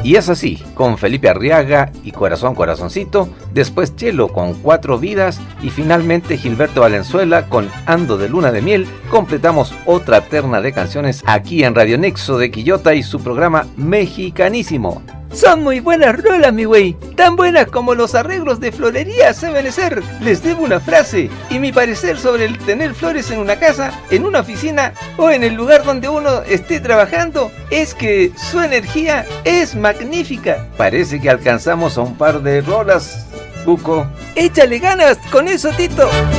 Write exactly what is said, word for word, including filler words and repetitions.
Y es así, con Felipe Arriaga y Corazón Corazoncito, después Chelo con Cuatro Vidas y finalmente Gilberto Valenzuela con Ando de Luna de Miel, completamos otra terna de canciones aquí en Radio Nexo de Quillota y su programa Mexicanísimo. Son muy buenas rolas, mi güey, tan buenas como los arreglos de florería saben ser. Les debo una frase y mi parecer sobre el tener flores en una casa, en una oficina o en el lugar donde uno esté trabajando es que su energía es magnífica. Parece que alcanzamos a un par de rolas, Cuco. Échale ganas con eso, Tito.